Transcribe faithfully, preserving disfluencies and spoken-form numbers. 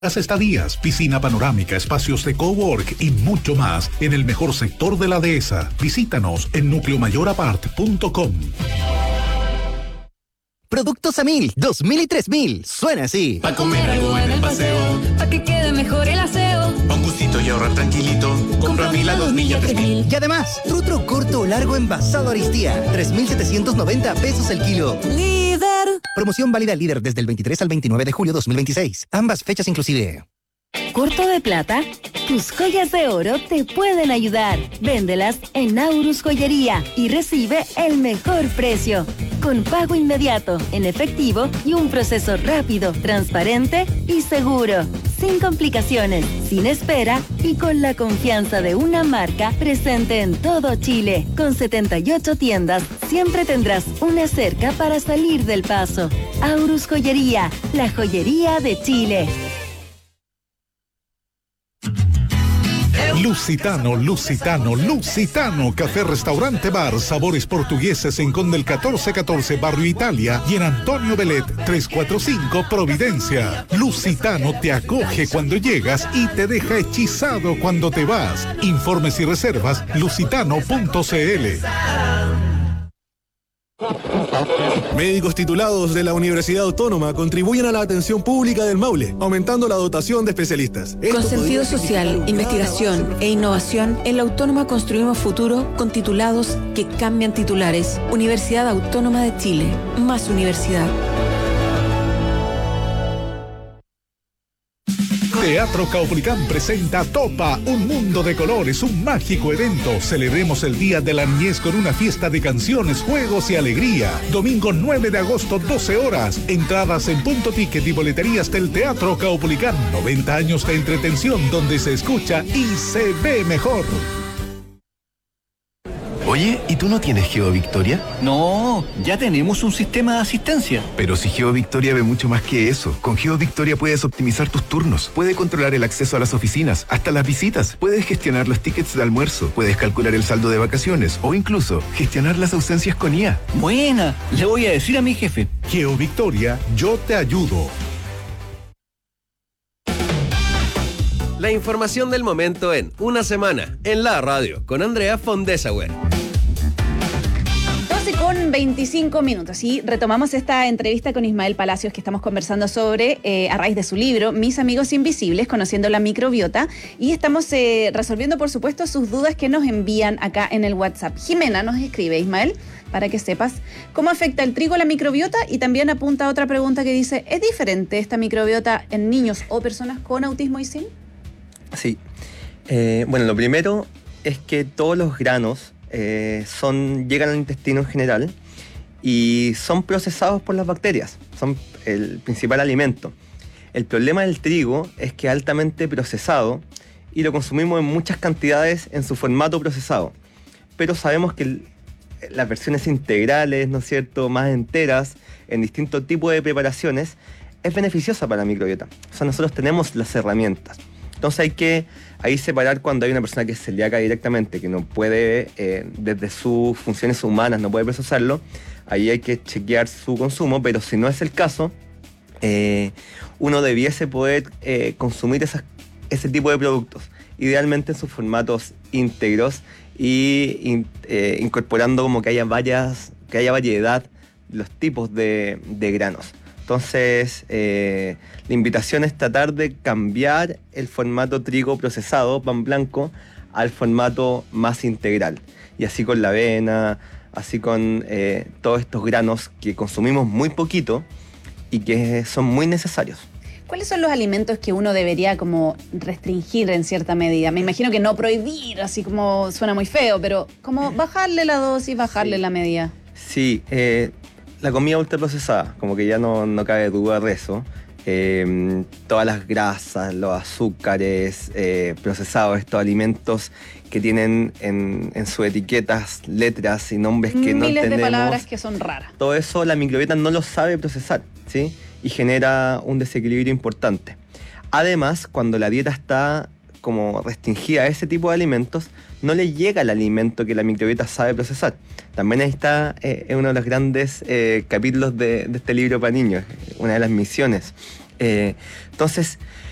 Las estadías, piscina panorámica, espacios de cowork y mucho más en el mejor sector de la dehesa. Visítanos en núcleo mayor apart punto com. Productos a mil, dos mil y tres mil. Suena así. Pa' comer algo en el paseo, pa' que quede mejor el aseo. Pa' un gustito y ahorrar tranquilito. Compra a mil a dos mil y a tres mil. Y además, trutro corto o largo envasado Aristía. tres mil setecientos noventa pesos el kilo. Líder. Promoción válida líder desde el veintitrés al veintinueve de julio dos mil veintiséis. Ambas fechas inclusive. ¿Corto de plata? Tus joyas de oro te pueden ayudar. Véndelas en Aurus Joyería y recibe el mejor precio. Con pago inmediato, en efectivo y un proceso rápido, transparente y seguro. Sin complicaciones, sin espera y con la confianza de una marca presente en todo Chile. Con setenta y ocho tiendas, siempre tendrás una cerca para salir del paso. Aurus Joyería, la joyería de Chile. Lusitano, Lusitano, Lusitano, café, restaurante, bar, sabores portugueses en Condel catorce catorce, Barrio Italia y en Antonio Belet trescientos cuarenta y cinco, Providencia. Lusitano te acoge cuando llegas y te deja hechizado cuando te vas. Informes y reservas, lusitano punto c l. Médicos titulados de la Universidad Autónoma contribuyen a la atención pública del Maule, aumentando la dotación de especialistas. Esto con sentido social, investigación e innovación, en la Autónoma construimos futuro con titulados que cambian titulares. Universidad Autónoma de Chile. Más universidad. Teatro Caupolicán presenta Topa, un mundo de colores, un mágico evento. Celebremos el Día de la Niñez con una fiesta de canciones, juegos y alegría. Domingo nueve de agosto, doce horas. Entradas en Punto Ticket y boleterías del Teatro Caupolicán. noventa años de entretención donde se escucha y se ve mejor. Oye, ¿y tú no tienes GeoVictoria? No, ya tenemos un sistema de asistencia. Pero si GeoVictoria ve mucho más que eso. Con GeoVictoria puedes optimizar tus turnos, puedes controlar el acceso a las oficinas, hasta las visitas, puedes gestionar los tickets de almuerzo, puedes calcular el saldo de vacaciones o incluso gestionar las ausencias con I A. Buena, le voy a decir a mi jefe. GeoVictoria, yo te ayudo. La información del momento en Una Semana, en la radio, con Andrea Fondesauer. doce con veinticinco minutos y retomamos esta entrevista con Ismael Palacios que estamos conversando sobre, eh, a raíz de su libro, Mis Amigos Invisibles, conociendo la microbiota, y estamos eh, resolviendo, por supuesto, sus dudas que nos envían acá en el WhatsApp. Jimena nos escribe, Ismael, para que sepas cómo afecta el trigo a la microbiota, y también apunta a otra pregunta que dice, ¿es diferente esta microbiota en niños o personas con autismo y sin? Sí. Eh, bueno, lo primero es que todos los granos eh, son, llegan al intestino en general y son procesados por las bacterias. Son el principal alimento. El problema del trigo es que es altamente procesado y lo consumimos en muchas cantidades en su formato procesado. Pero sabemos que el, las versiones integrales, ¿no es cierto?, más enteras, en distintos tipos de preparaciones, es beneficiosa para la microbiota. O sea, nosotros tenemos las herramientas. Entonces hay que ahí separar cuando hay una persona que es celíaca directamente, que no puede, eh, desde sus funciones humanas, no puede procesarlo. Ahí hay que chequear su consumo, pero si no es el caso, eh, uno debiese poder eh, consumir esas, ese tipo de productos, idealmente en sus formatos íntegros y in, eh, incorporando como que haya varias, que haya variedad de los tipos de, de granos. Entonces, eh, la invitación es tratar de cambiar el formato trigo procesado, pan blanco, al formato más integral. Y así con la avena, así con eh, todos estos granos que consumimos muy poquito y que son muy necesarios. ¿Cuáles son los alimentos que uno debería como restringir en cierta medida? Me imagino que no prohibir, así como suena muy feo, pero como bajarle la dosis, bajarle sí. la medida. Sí, eh, la comida ultraprocesada, como que ya no, no cabe duda de eso. Eh, todas las grasas, los azúcares eh, procesados, estos alimentos que tienen en, en sus etiquetas letras y nombres que Miles no tenemos. Miles de palabras que son raras. Todo eso la microbiota no lo sabe procesar, ¿sí? Y genera un desequilibrio importante. Además, cuando la dieta está como restringida a ese tipo de alimentos, no le llega el alimento que la microbiota sabe procesar. También ahí está eh, uno de los grandes eh, capítulos de, de este libro para niños, una de las misiones. Eh, entonces,